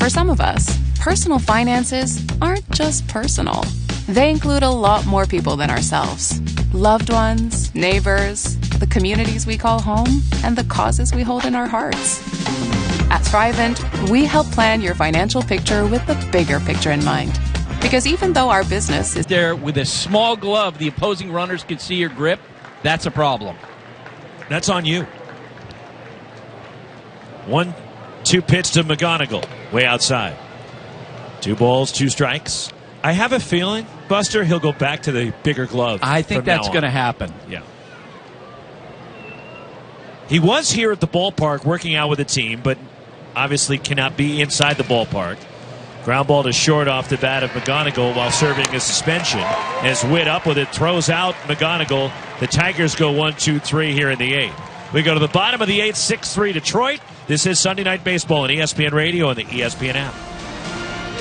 For some of us, personal finances aren't just personal. They include a lot more people than ourselves. Loved ones, neighbors, the communities we call home, and the causes we hold in our hearts. At Thrivent, we help plan your financial picture with the bigger picture in mind. Because even though our business is there with a small glove, the opposing runners can see your grip, that's a problem. That's on you. 1-2 pitch to McGonigal, way outside. 2 balls, 2 strikes. I have a feeling, Buster, he'll go back to the bigger glove. I think that's going to happen. Yeah. He was here at the ballpark working out with the team, but obviously cannot be inside the ballpark. Ground ball to short off the bat of McGonigal while serving a suspension. As Witt up with it, throws out McGonigal. The Tigers go 1-2-3 here in the 8th. We go to the bottom of the 8th, 6-3 Detroit. This is Sunday Night Baseball on ESPN Radio and the ESPN app.